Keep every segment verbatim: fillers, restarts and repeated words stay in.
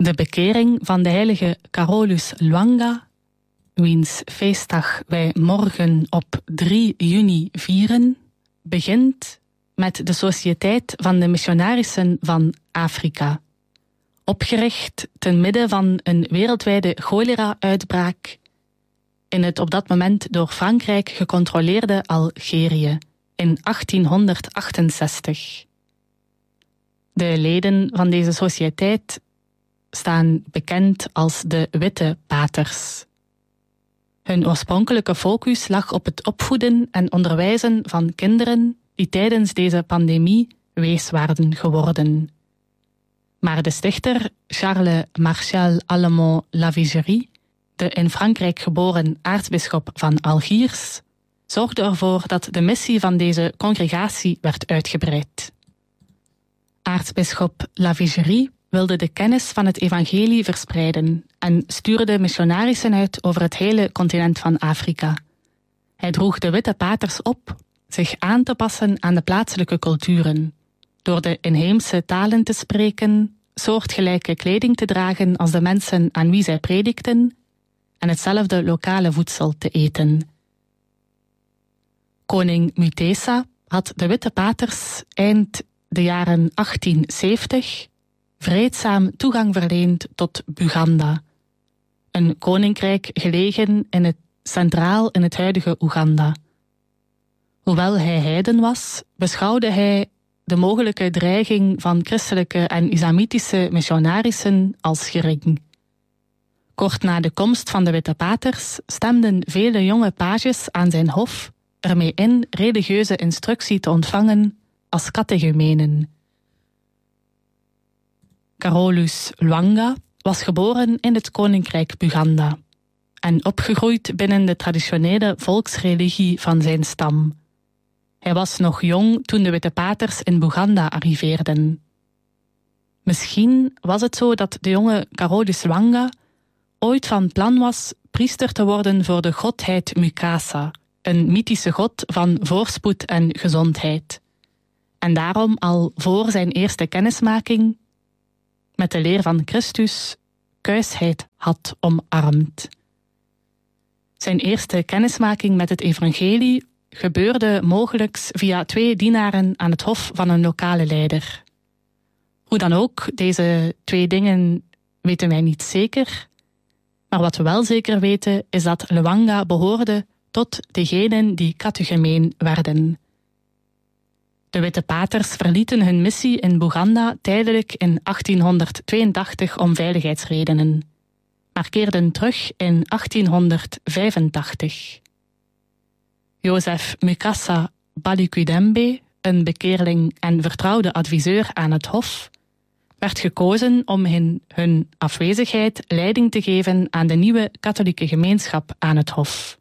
De bekering van de heilige Carolus Lwanga, wiens feestdag wij morgen op drie juni vieren, begint met de Sociëteit van de Missionarissen van Afrika. Opgericht ten midden van een wereldwijde cholera-uitbraak in het op dat moment door Frankrijk gecontroleerde Algerië in achttienhonderdachtenzestig. De leden van deze sociëteit staan bekend als de Witte Paters. Hun oorspronkelijke focus lag op het opvoeden en onderwijzen van kinderen die tijdens deze pandemie wees waren geworden. Maar de stichter Charles Martial Allemont Lavigerie, de in Frankrijk geboren aartsbisschop van Algiers, zorgde ervoor dat de missie van deze congregatie werd uitgebreid. Aartsbisschop Lavigerie wilde de kennis van het evangelie verspreiden en stuurde missionarissen uit over het hele continent van Afrika. Hij droeg de Witte Paters op zich aan te passen aan de plaatselijke culturen, door de inheemse talen te spreken, soortgelijke kleding te dragen als de mensen aan wie zij predikten en hetzelfde lokale voedsel te eten. Koning Mutesa had de Witte Paters eind de jaren achttienzeventig vreedzaam toegang verleend tot Buganda, een koninkrijk gelegen in het, centraal in het huidige Oeganda. Hoewel hij heiden was, beschouwde hij de mogelijke dreiging van christelijke en islamitische missionarissen als gering. Kort na de komst van de Witte Paters stemden vele jonge pages aan zijn hof ermee in religieuze instructie te ontvangen als catechumenen. Carolus Lwanga was geboren in het koninkrijk Buganda en opgegroeid binnen de traditionele volksreligie van zijn stam. Hij was nog jong toen de Witte Paters in Buganda arriveerden. Misschien was het zo dat de jonge Carolus Lwanga ooit van plan was priester te worden voor de godheid Mukasa, een mythische god van voorspoed en gezondheid. En daarom al voor zijn eerste kennismaking met de leer van Christus kuisheid had omarmd. Zijn eerste kennismaking met het evangelie gebeurde mogelijks via twee dienaren aan het hof van een lokale leider. Hoe dan ook, deze twee dingen weten wij niet zeker, maar wat we wel zeker weten is dat Lwanga behoorde tot degenen die catechumeen werden. De Witte Paters verlieten hun missie in Buganda tijdelijk in achttienhonderdtweeëntachtig om veiligheidsredenen, maar keerden terug in achttienhonderdvijfentachtig. Joseph Mukasa Balikudembe, een bekeerling en vertrouwde adviseur aan het hof, werd gekozen om in hun afwezigheid leiding te geven aan de nieuwe katholieke gemeenschap aan het hof.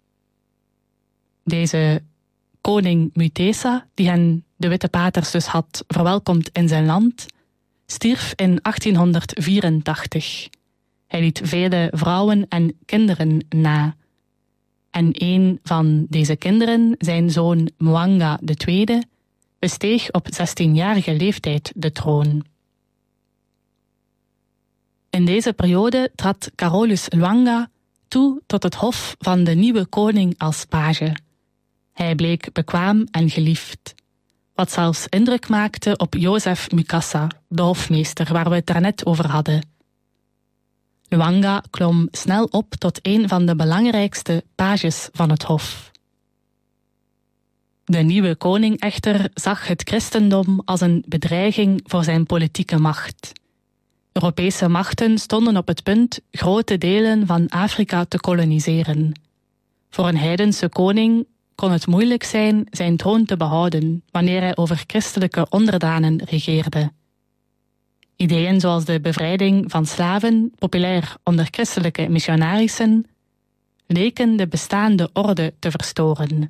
Deze koning Mutesa, die hen de Witte Paters dus had verwelkomd in zijn land, stierf in achttienhonderdvierentachtig. Hij liet vele vrouwen en kinderen na. En een van deze kinderen, zijn zoon Mwanga de Tweede, besteeg op zestienjarige leeftijd de troon. In deze periode trad Carolus Lwanga toe tot het hof van de nieuwe koning als page. Hij bleek bekwaam en geliefd, wat zelfs indruk maakte op Joseph Mukasa, de hofmeester waar we het daarnet over hadden. Lwanga klom snel op tot een van de belangrijkste pages van het hof. De nieuwe koning echter zag het christendom als een bedreiging voor zijn politieke macht. Europese machten stonden op het punt grote delen van Afrika te koloniseren. Voor een heidense koning kon het moeilijk zijn zijn troon te behouden wanneer hij over christelijke onderdanen regeerde. Ideeën zoals de bevrijding van slaven, populair onder christelijke missionarissen, leken de bestaande orde te verstoren.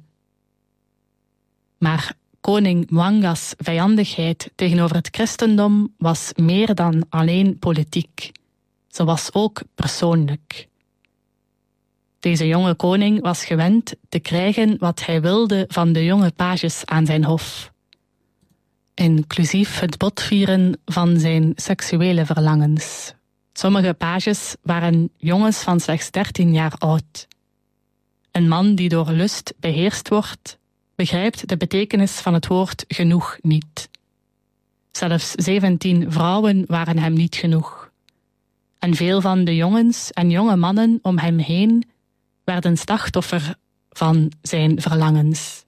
Maar koning Mwanga's vijandigheid tegenover het christendom was meer dan alleen politiek. Ze was ook persoonlijk. Deze jonge koning was gewend te krijgen wat hij wilde van de jonge pages aan zijn hof, inclusief het botvieren van zijn seksuele verlangens. Sommige pages waren jongens van slechts dertien jaar oud. Een man die door lust beheerst wordt, begrijpt de betekenis van het woord genoeg niet. Zelfs zeventien vrouwen waren hem niet genoeg. En veel van de jongens en jonge mannen om hem heen werden slachtoffer van zijn verlangens.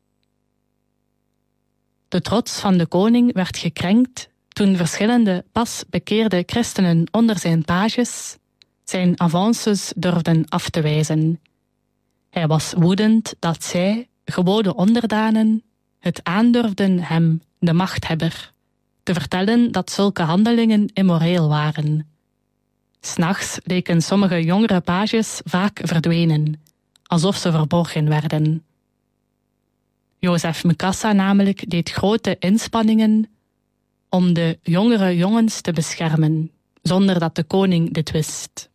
De trots van de koning werd gekrenkt toen verschillende pas bekeerde christenen onder zijn pages zijn avances durfden af te wijzen. Hij was woedend dat zij, gewone onderdanen, het aandurfden hem, de machthebber, te vertellen dat zulke handelingen immoreel waren. 'S Nachts leken sommige jongere pages vaak verdwenen, alsof ze verborgen werden. Jozef Mukasa namelijk deed grote inspanningen om de jongere jongens te beschermen, zonder dat de koning dit wist.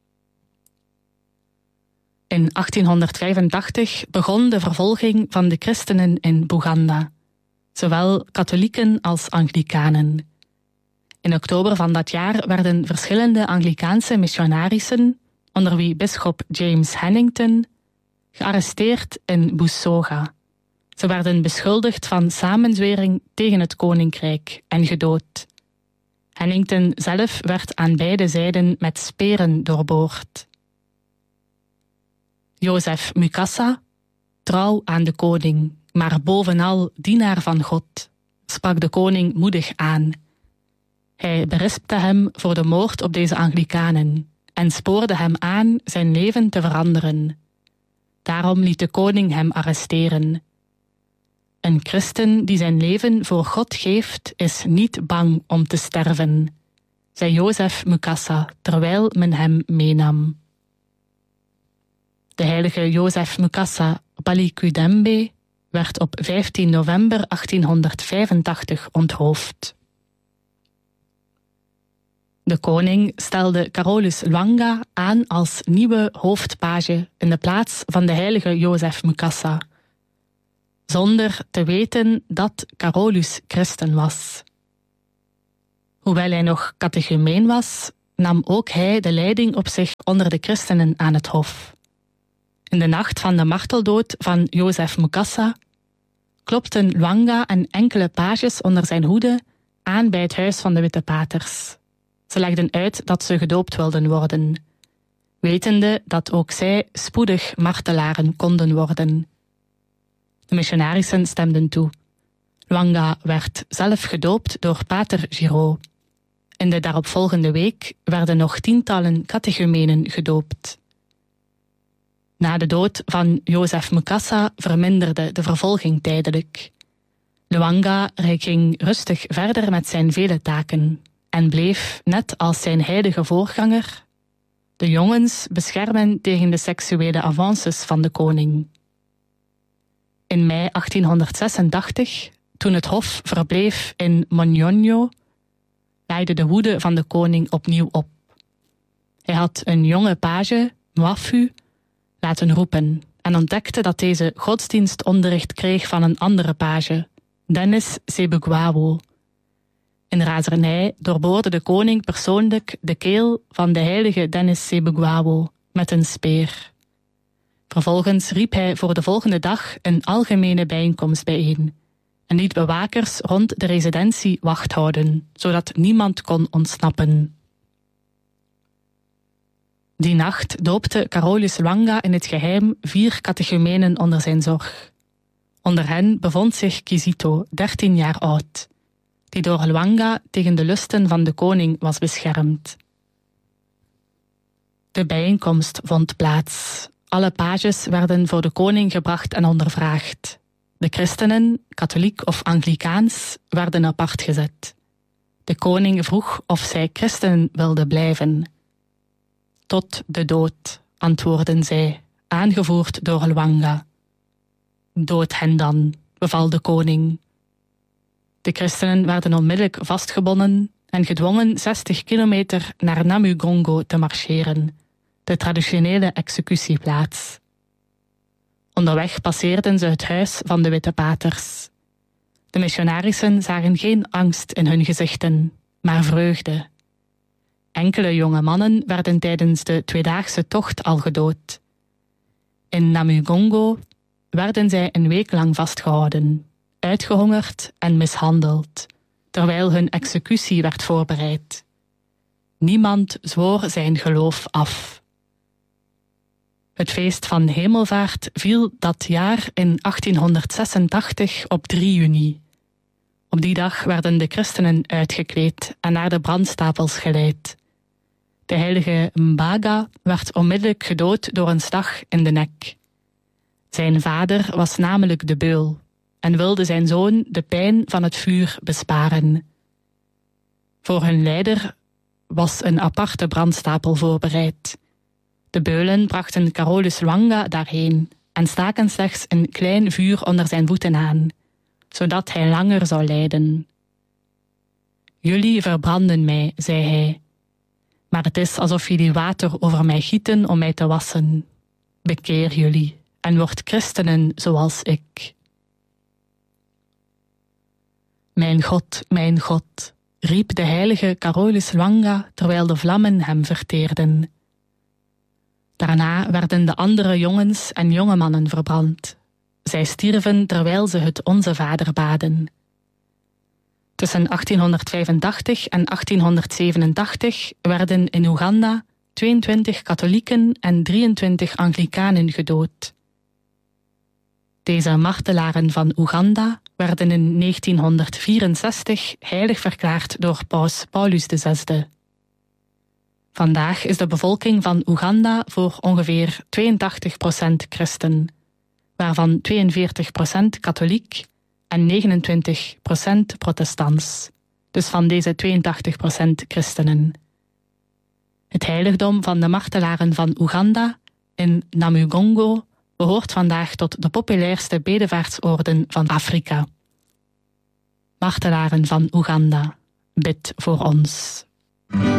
In achttienhonderdvijfentachtig begon de vervolging van de christenen in Boeganda, zowel katholieken als Anglikanen. In oktober van dat jaar werden verschillende Anglikaanse missionarissen, onder wie bisschop James Hannington, gearresteerd in Busoga. Ze werden beschuldigd van samenzwering tegen het koninkrijk en gedood. Hannington zelf werd aan beide zijden met speren doorboord. Jozef Mukasa, trouw aan de koning, maar bovenal dienaar van God, sprak de koning moedig aan. Hij berispte hem voor de moord op deze Anglikanen en spoorde hem aan zijn leven te veranderen. Daarom liet de koning hem arresteren. Een christen die zijn leven voor God geeft, is niet bang om te sterven, zei Jozef Mukasa terwijl men hem meenam. De heilige Jozef Mukasa Palikudembe werd op vijftien november achttienhonderdvijfentachtig onthoofd. De koning stelde Carolus Lwanga aan als nieuwe hoofdpage in de plaats van de heilige Jozef Mukasa, zonder te weten dat Carolus christen was. Hoewel hij nog catechumeen was, nam ook hij de leiding op zich onder de christenen aan het hof. In de nacht van de marteldood van Jozef Mukasa klopten Lwanga en enkele pages onder zijn hoede aan bij het huis van de Witte Paters. Ze legden uit dat ze gedoopt wilden worden, wetende dat ook zij spoedig martelaren konden worden. De missionarissen stemden toe. Lwanga werd zelf gedoopt door pater Giraud. In de daaropvolgende week werden nog tientallen catechumenen gedoopt. Na de dood van Jozef Mukasa verminderde de vervolging tijdelijk. Lwanga ging rustig verder met zijn vele taken en bleef, net als zijn heilige voorganger, de jongens beschermen tegen de seksuele avances van de koning. In mei achttienhonderdzesentachtig, toen het hof verbleef in Monyonyo, leidde de woede van de koning opnieuw op. Hij had een jonge page, Mwafu, laten roepen en ontdekte dat deze godsdienstonderricht kreeg van een andere page, Dennis Sebugwawo. In razernij doorboorde de koning persoonlijk de keel van de heilige Dennis Sebugwawo met een speer. Vervolgens riep hij voor de volgende dag een algemene bijeenkomst bijeen en liet bewakers rond de residentie wacht houden, zodat niemand kon ontsnappen. Die nacht doopte Carolus Lwanga in het geheim vier catechumenen onder zijn zorg. Onder hen bevond zich Kizito, dertien jaar oud, die door Lwanga tegen de lusten van de koning was beschermd. De bijeenkomst vond plaats. Alle pages werden voor de koning gebracht en ondervraagd. De christenen, katholiek of Anglikaans, werden apart gezet. De koning vroeg of zij christenen wilden blijven. Tot de dood, antwoordden zij, aangevoerd door Lwanga. Dood hen dan, beval de koning. De christenen werden onmiddellijk vastgebonden en gedwongen zestig kilometer naar Namugongo te marcheren, de traditionele executieplaats. Onderweg passeerden ze het huis van de Witte Paters. De missionarissen zagen geen angst in hun gezichten, maar vreugde. Enkele jonge mannen werden tijdens de tweedaagse tocht al gedood. In Namugongo werden zij een week lang vastgehouden, uitgehongerd en mishandeld, terwijl hun executie werd voorbereid. Niemand zwoer zijn geloof af. Het feest van Hemelvaart viel dat jaar in achttienhonderdzesentachtig op drie juni. Op die dag werden de christenen uitgekleed en naar de brandstapels geleid. De heilige Mbaga werd onmiddellijk gedood door een slag in de nek. Zijn vader was namelijk de beul en wilde zijn zoon de pijn van het vuur besparen. Voor hun leider was een aparte brandstapel voorbereid. De beulen brachten Carolus Lwanga daarheen en staken slechts een klein vuur onder zijn voeten aan, zodat hij langer zou lijden. Jullie verbranden mij, zei hij, maar het is alsof jullie water over mij gieten om mij te wassen. Bekeer jullie en word christenen zoals ik. Mijn God, mijn God, riep de heilige Carolus Lwanga terwijl de vlammen hem verteerden. Daarna werden de andere jongens en jonge mannen verbrand. Zij stierven terwijl ze het Onze Vader baden. Tussen achttienhonderdvijfentachtig en achttienhonderdzevenentachtig werden in Oeganda tweeëntwintig katholieken en drieëntwintig Anglikanen gedood. Deze martelaren van Oeganda werden in negentienhonderdvierenzestig heilig verklaard door paus Paulus de Zesde. Vandaag is de bevolking van Oeganda voor ongeveer tweeëntachtig procent christen, waarvan tweeënveertig procent katholiek en negenentwintig procent protestants, dus van deze tweeëntachtig procent christenen. Het heiligdom van de martelaren van Oeganda in Namugongo behoort vandaag tot de populairste bedevaartsorden van Afrika. Martelaren van Oeganda, bid voor ons.